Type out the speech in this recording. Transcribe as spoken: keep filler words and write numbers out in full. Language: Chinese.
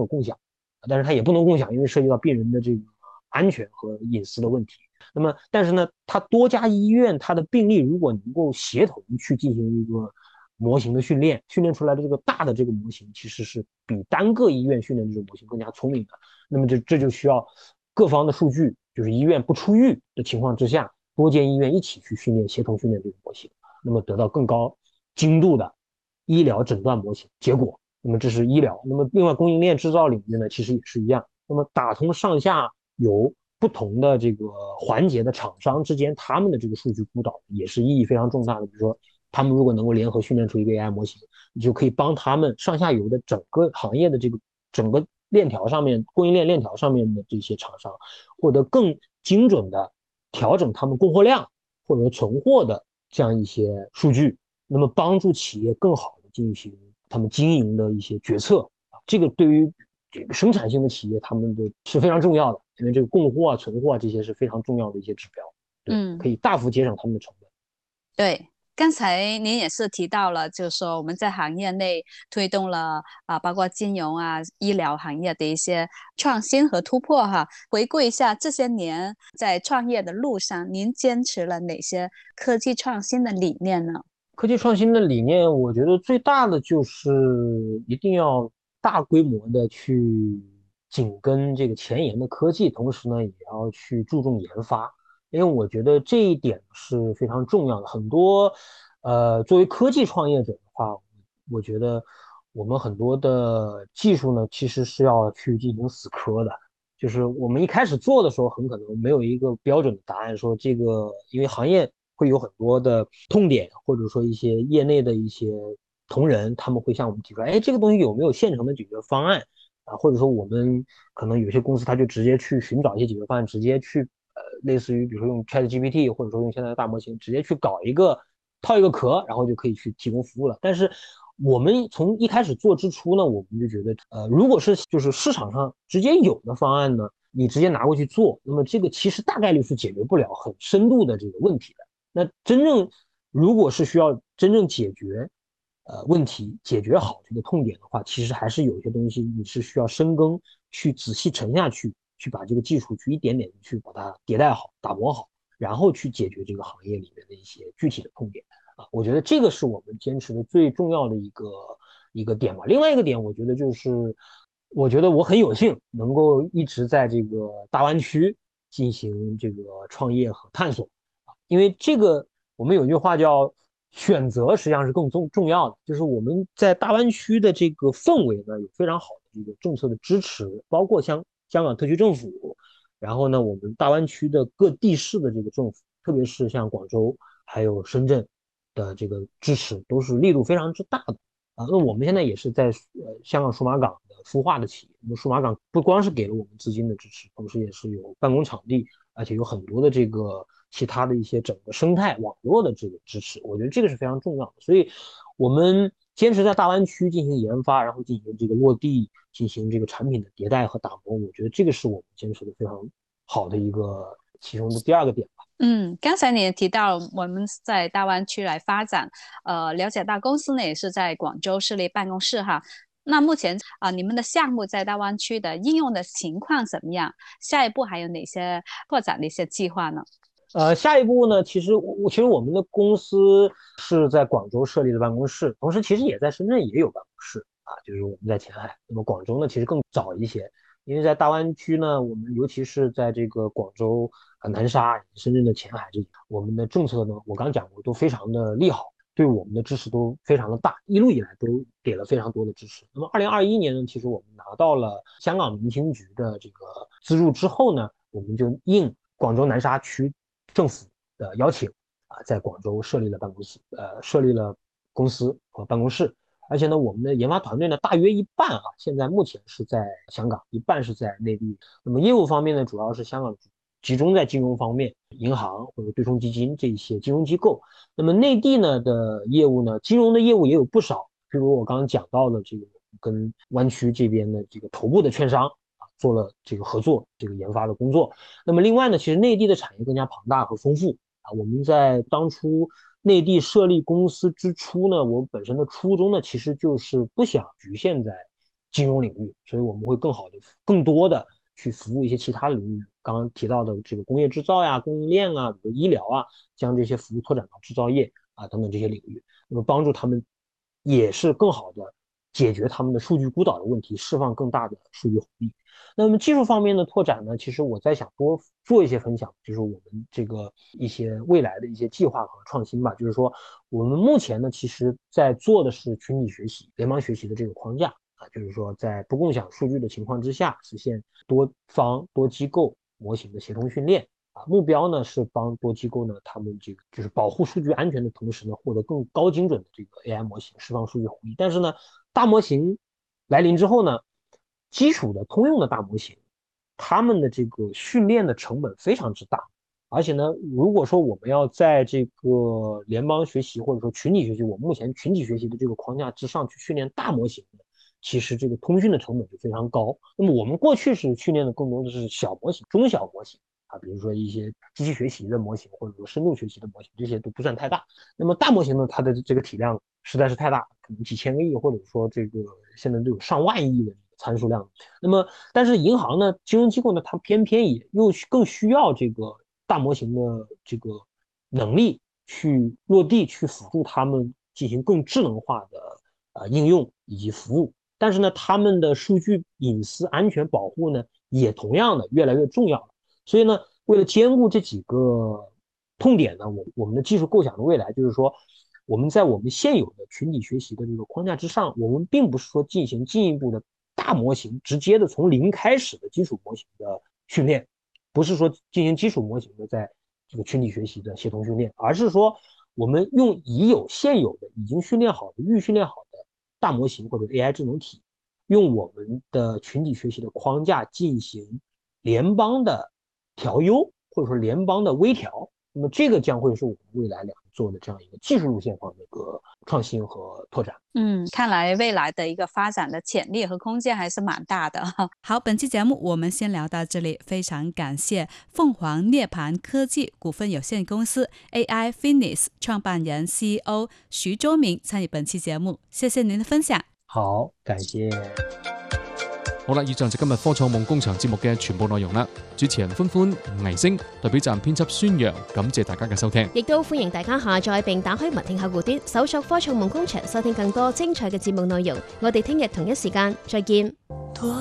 共享，但是它也不能共享，因为涉及到病人的这个安全和隐私的问题。那么，但是呢，它多家医院它的病例如果能够协同去进行一个模型的训练，训练出来的这个大的这个模型，其实是比单个医院训练的这种模型更加聪明的。那么这这就需要各方的数据，就是医院不出狱的情况之下，多间医院一起去训练，协同训练这个模型，那么得到更高精度的医疗诊断模型结果。那么这是医疗。那么另外供应链制造领域呢，其实也是一样。那么打通上下游不同的这个环节的厂商之间，他们的这个数据孤岛也是意义非常重大的。比如说，他们如果能够联合训练出一个 A I 模型，你就可以帮他们上下游的整个行业的这个整个链条上面，供应链链条上面的这些厂商，获得更精准的调整他们供货量或者存货的这样一些数据，那么帮助企业更好的进行他们经营的一些决策。这个对于这个生产性的企业，他们的是非常重要的，因为这个供货啊、存货啊这些是非常重要的一些指标，对，可嗯。 以大幅节省他们的成本。 对，刚才您也是提到了，就是说我们在行业内推动了啊，包括金融啊、医疗行业的一些创新和突破哈。回顾一下这些年在创业的路上，您坚持了哪些科技创新的理念呢？ 科技创新的理念，我觉得最大的就是一定要大规模的去紧跟这个前沿的科技，同时呢，也要去注重研发，因为我觉得这一点是非常重要的。很多，呃，作为科技创业者的话，我觉得我们很多的技术呢，其实是要去进行死磕的。就是我们一开始做的时候，很可能没有一个标准的答案，说这个，因为行业会有很多的痛点，或者说一些业内的一些同仁，他们会向我们提出来，哎，这个东西有没有现成的解决方案啊？或者说我们可能有些公司他就直接去寻找一些解决方案，直接去呃，类似于比如说用 ChatGPT，或者说用现在的大模型，直接去搞一个套一个壳，然后就可以去提供服务了。但是我们从一开始做之初呢，我们就觉得，呃，如果是就是市场上直接有的方案呢，你直接拿过去做，那么这个其实大概率是解决不了很深度的这个问题的。那真正如果是需要真正解决呃问题，解决好这个痛点的话，其实还是有一些东西你是需要深耕，去仔细沉下去，去把这个技术去一点点的去把它迭代好、打磨好，然后去解决这个行业里面的一些具体的痛点。啊，我觉得这个是我们坚持的最重要的一个一个点吧。另外一个点，我觉得就是，我觉得我很有幸能够一直在这个大湾区进行这个创业和探索啊，因为这个我们有句话叫选择，实际上是更重重要的。就是我们在大湾区的这个氛围呢，有非常好的这个政策的支持，包括像香港特区政府，然后呢，我们大湾区的各地市的这个政府，特别是像广州还有深圳的这个支持，都是力度非常之大的啊。那我们现在也是在呃香港数码港的孵化的企业，那么数码港不光是给了我们资金的支持，同时也是有办公场地，而且有很多的这个其他的一些整个生态网络的这个支持，我觉得这个是非常重要的。所以，我们坚持在大湾区进行研发，然后进行这个落地，进行这个产品的迭代和打磨，我觉得这个是我们坚持的非常好的一个其中的第二个点吧。 嗯，刚才你也提到我们在大湾区来发展，呃，了解到公司呢也是在广州设立办公室哈。那目前啊、呃你们的项目在大湾区的应用的情况怎么样？下一步还有哪些拓展的一些计划呢？ 呃，下一步呢，其实我其实我们的公司是在广州设立的办公室，同时其实也在深圳也有办公室啊，就是我们在前海。那么广州呢，其实更早一些，因为在大湾区呢，我们尤其是在这个广州、呃南沙、深圳的前海这，我们的政策呢，我刚讲过，都非常的利好，对我们的支持都非常的大，一路以来都给了非常多的支持。那么二零二一年呢，其实我们拿到了香港民情局的这个资助之后呢，我们就应广州南沙区政府的邀请啊，在广州设立了办公室，呃，设立了公司和办公室。而且呢，我们的研发团队呢，大约一半啊，现在目前是在香港，一半是在内地。那么业务方面呢，主要是香港集中在金融方面，银行或者对冲基金这些金融机构。那么内地呢的业务呢，金融的业务也有不少，譬如我刚刚讲到的这个跟湾区这边的这个头部的券商啊做了这个合作，这个研发的工作。那么另外呢，其实内地的产业更加庞大和丰富啊。我们在当初内地设立公司之初呢，我本身的初衷呢，其实就是不想局限在金融领域，所以我们会更好的、更多的去服务一些其他领域。刚刚提到的这个工业制造呀、供应链啊、比如医疗啊，将这些服务拓展到制造业啊等等这些领域，那么帮助他们也是更好的解决他们的数据孤岛的问题，释放更大的数据红利。那么技术方面的拓展呢，其实我在想多做一些分享，就是我们这个一些未来的一些计划和创新吧。就是说，我们目前呢，其实在做的是群体学习、联邦学习的这个框架啊，就是说在不共享数据的情况之下，实现多方多机构模型的协同训练啊，目标呢是帮多机构呢，他们这个就是保护数据安全的同时呢，获得更高精准的这个 A I 模型，释放数据红利。但是呢，大模型来临之后呢，基础的通用的大模型，他们的这个训练的成本非常之大，而且呢，如果说我们要在这个联邦学习或者说群体学习，我们目前群体学习的这个框架之上去训练大模型的，其实这个通讯的成本就非常高。那么我们过去是训练的更多的是小模型、中小模型啊，比如说一些机器学习的模型或者说深度学习的模型，这些都不算太大。那么大模型呢，它的这个体量实在是太大，可能几千个亿，或者说这个现在都有上万亿的参数量。那么，但是银行呢，金融机构呢，它偏偏也又更需要这个大模型的这个能力去落地，去辅助他们进行更智能化的呃应用以及服务。但是呢，他们的数据隐私安全保护呢，也同样的越来越重要了。所以呢，为了兼顾这几个痛点呢，我我们的技术构想的未来就是说，我们在我们现有的群体学习的这个框架之上，我们并不是说进行进一步的大模型，直接的从零开始的基础模型的训练，不是说进行基础模型的在这个群体学习的协同训练，而是说我们用已有现有的已经训练好的预训练好的大模型或者 A I 智能体，用我们的群体学习的框架进行联邦的调优，或者说联邦的微调。那么这个将会是我们未来两做的这样一个技术路线方面的一个创新和拓展。 嗯，看来未来的一个发展的潜力和空间还是蛮大的。 好，本期节目我们先聊到这里，非常感谢凤凰涅槃科技股份有限公司 A I Finis 創辦人 C E O 徐周明參與本期節目，謝謝您的分享。 好，感謝。 好啦，以上就今日科創夢工場節目嘅全部內容啦。主持人歡歡、倪星，代表站編輯孫陽，感謝大家嘅收聽。 亦都歡迎大家下載並打開文聽客戶端，搜索科創夢工場，收聽更多精彩嘅節目內容。我哋聽日同一時間再見。